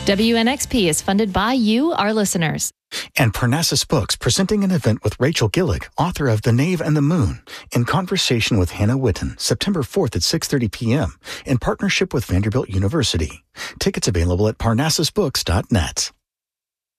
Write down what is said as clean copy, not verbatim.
WNXP is funded by you, our listeners. And Parnassus Books presenting an event with Rachel Gillick, author of The Knave and the Moon, in conversation with Hannah Witten, September 4th at 6:30 p.m. in partnership with Vanderbilt University. Tickets available at parnassusbooks.net.